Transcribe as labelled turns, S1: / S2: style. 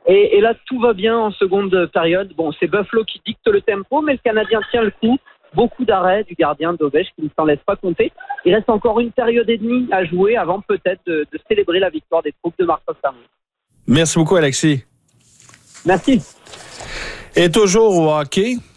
S1: Et là, tout va bien en seconde période. Bon, c'est Buffalo qui dicte le tempo, mais le Canadien tient le coup. Beaucoup d'arrêts du gardien d'Auberge qui ne s'en laisse pas compter. Il reste encore une période et demie à jouer avant peut-être de célébrer la victoire des troupes de Marcus Stamkos.
S2: Merci beaucoup, Alexis.
S1: Merci.
S2: Et toujours au hockey,